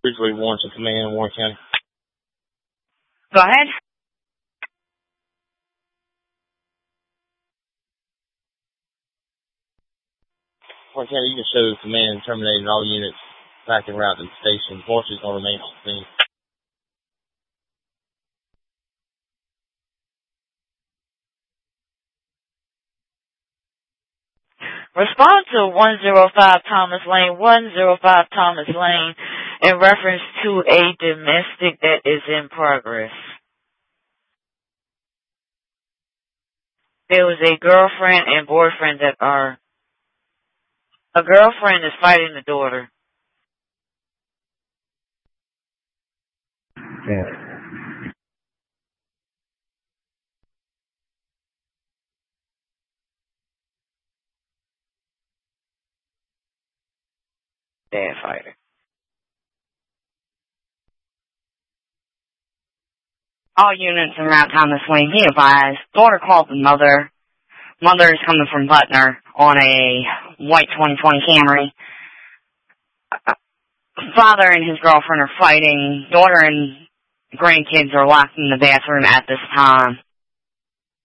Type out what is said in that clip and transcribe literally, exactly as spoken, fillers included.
Ridgeway Warrants in command in Warren County. Go ahead. Warren County, you can show the command terminating all units back en route to the station. Forces is going to remain on scene. Respond to one oh five Thomas Lane, one oh five Thomas Lane, in reference to a domestic that is in progress. There was a girlfriend and boyfriend that are, a girlfriend is fighting the daughter. Yeah. Dad fighter. All units in Route Thomas Lane, be advised. Daughter called the mother. Mother is coming from Butner on a white twenty twenty Camry. Father and his girlfriend are fighting. Daughter and grandkids are locked in the bathroom at this time.